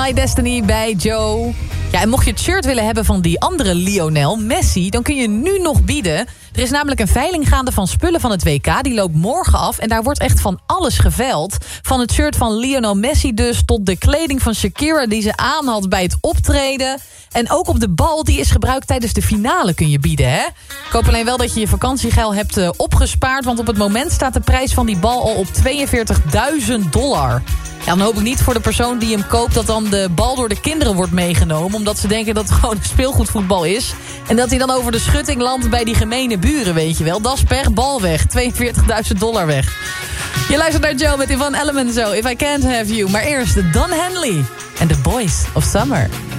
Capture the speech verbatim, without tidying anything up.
My Destiny bij Joe. Ja, en mocht je het shirt willen hebben van die andere Lionel, Messi, dan kun je nu nog bieden. Er is namelijk een veiling gaande van spullen van het W K. Die loopt morgen af en daar wordt echt van alles geveild. Van het shirt van Lionel Messi dus tot de kleding van Shakira die ze aan had bij het optreden. En ook op de bal die is gebruikt tijdens de finale kun je bieden, hè? Ik hoop alleen wel dat je je vakantiegeld hebt uh, opgespaard, want op het moment staat de prijs van die bal al op tweeënveertigduizend dollar. Ja, dan hoop ik niet voor de persoon die hem koopt dat dan de bal door de kinderen wordt meegenomen, omdat ze denken dat het gewoon speelgoedvoetbal is. En dat hij dan over de schutting landt bij die gemene buren, weet je wel. Dat is per bal weg. tweeënveertigduizend dollar weg. Je luistert naar Joe met Yvonne Elliman zo. If I Can't Have You. Maar eerst Don Henley en The Boys of Summer.